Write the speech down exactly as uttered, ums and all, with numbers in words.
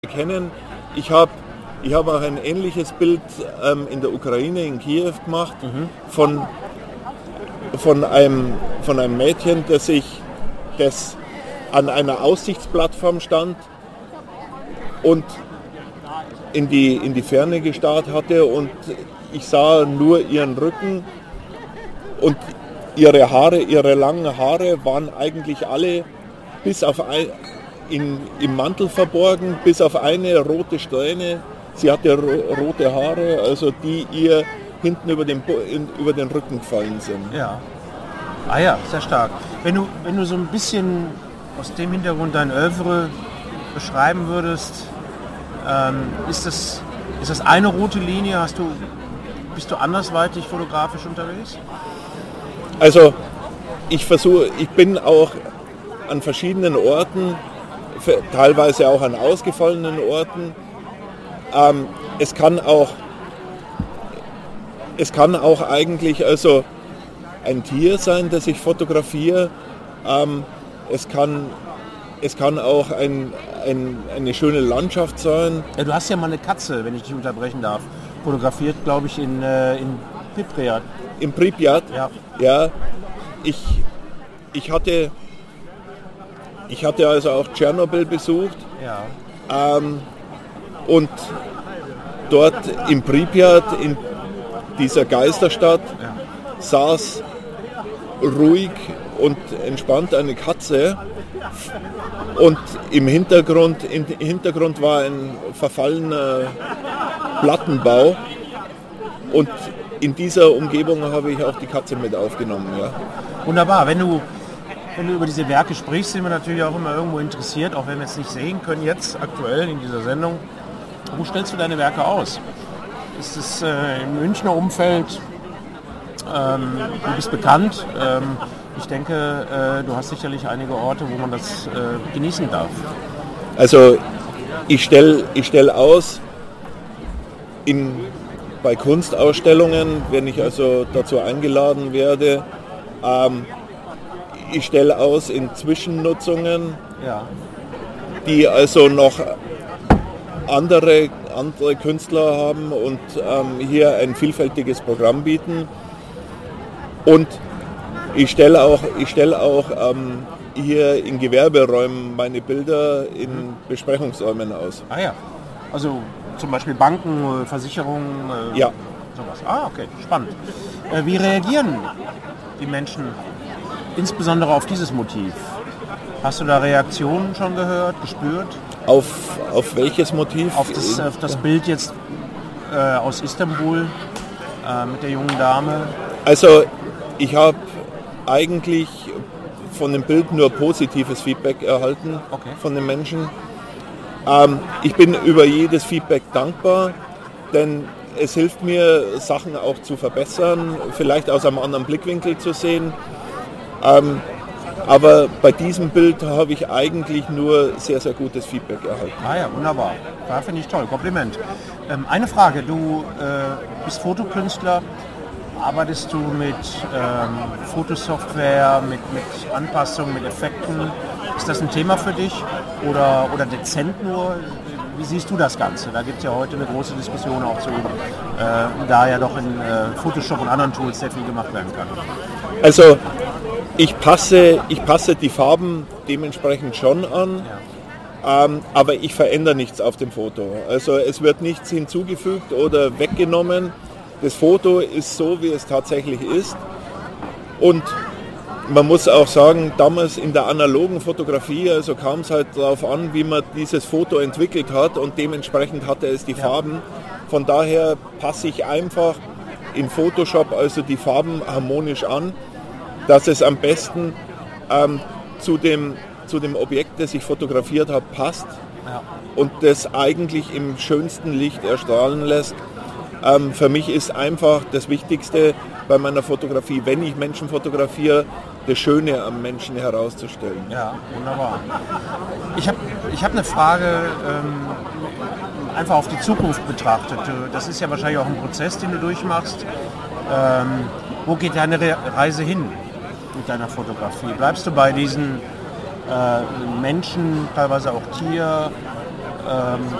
kennen. Ich habe ich hab auch ein ähnliches Bild ähm, in der Ukraine, in Kiew gemacht, mhm. von, von, einem, von einem Mädchen, das, sich, das an einer Aussichtsplattform stand und in die, in die Ferne gestarrt hatte und ich sah nur ihren Rücken und ihre Haare, ihre langen Haare waren eigentlich alle bis auf ein, in, im Mantel verborgen, bis auf eine rote Strähne. Sie hatte ro- rote Haare, also die ihr hinten über den, in, über den Rücken gefallen sind. Ja. Ah ja, sehr stark. Wenn du, wenn du so ein bisschen aus dem Hintergrund dein Œuvre beschreiben würdest, ähm, ist, das, ist das eine rote Linie? Hast du, bist du andersweitig fotografisch unterwegs? Also ich versuche, ich bin auch an verschiedenen Orten, teilweise auch an ausgefallenen Orten. Ähm, es kann auch, es kann auch eigentlich also ein Tier sein, das ich fotografiere. Ähm, es kann, es kann auch ein, ein, eine schöne Landschaft sein. Ja, du hast ja mal eine Katze, wenn ich dich unterbrechen darf, fotografiert, glaube ich, in, äh, in Pripyat. In Pripyat? Ja. Ja. Ich, ich hatte, ich hatte also auch Tschernobyl besucht. Ja. Ähm, und dort in Pripyat, in dieser Geisterstadt, ja. saß ruhig und entspannt eine Katze und im Hintergrund, im Hintergrund war ein verfallener Plattenbau und in dieser Umgebung habe ich auch die Katze mit aufgenommen. Ja. Wunderbar, wenn du, wenn du über diese Werke sprichst, sind wir natürlich auch immer irgendwo interessiert, auch wenn wir es nicht sehen können jetzt aktuell in dieser Sendung. Wo stellst du deine Werke aus? Ist es äh, im Münchner Umfeld? Ähm, du bist bekannt. Ähm, ich denke, äh, du hast sicherlich einige Orte, wo man das äh, genießen darf. Also ich stelle ich stell aus in, bei Kunstausstellungen, wenn ich also dazu eingeladen werde. Ähm, ich stelle aus in Zwischennutzungen, ja. die also noch andere, andere Künstler haben und ähm, hier ein vielfältiges Programm bieten. Und ich stelle auch, ich stelle auch ähm, hier in Gewerberäumen meine Bilder in Besprechungsräumen aus. Ah ja, also zum Beispiel Banken, Versicherungen, äh, ja. sowas. Ah, okay, spannend. Äh, wie reagieren die Menschen insbesondere auf dieses Motiv? Hast du da Reaktionen schon gehört, gespürt? Auf, auf welches Motiv? Auf das, auf das Bild jetzt äh, aus Istanbul äh, mit der jungen Dame. Also ich habe eigentlich von dem Bild nur positives Feedback erhalten, okay. von den Menschen. Ähm, ich bin über jedes Feedback dankbar, denn es hilft mir, Sachen auch zu verbessern, vielleicht aus einem anderen Blickwinkel zu sehen. Ähm, aber bei diesem Bild habe ich eigentlich nur sehr, sehr gutes Feedback erhalten. Ah ja, wunderbar. Da finde ich toll. Kompliment. Ähm, eine Frage. Du äh, bist Fotokünstler. Arbeitest du mit ähm, Fotosoftware, mit, mit Anpassungen, mit Effekten? Ist das ein Thema für dich oder, oder dezent nur? Wie siehst du das Ganze? Da gibt es ja heute eine große Diskussion auch zu, äh, da ja doch in äh, Photoshop und anderen Tools sehr viel gemacht werden kann. Also ich passe, ich passe die Farben dementsprechend schon an, ja. ähm, aber ich verändere nichts auf dem Foto. Also es wird nichts hinzugefügt oder weggenommen. Das Foto ist so, wie es tatsächlich ist. Und man muss auch sagen, damals in der analogen Fotografie, also kam es halt darauf an, wie man dieses Foto entwickelt hat und dementsprechend hatte es die Farben. Von daher passe ich einfach in Photoshop also die Farben harmonisch an, dass es am besten ähm, zu, dem, zu dem Objekt, das ich fotografiert habe, passt ja. und das eigentlich im schönsten Licht erstrahlen lässt. Ähm, für mich ist einfach das Wichtigste bei meiner Fotografie, wenn ich Menschen fotografiere, das Schöne am Menschen herauszustellen. Ja, wunderbar. Ich habe ich hab eine Frage, ähm, einfach auf die Zukunft betrachtet. Das ist ja wahrscheinlich auch ein Prozess, den du durchmachst. Ähm, wo geht deine Re- Reise hin mit deiner Fotografie? Bleibst du bei diesen äh, Menschen, teilweise auch Tier, ähm,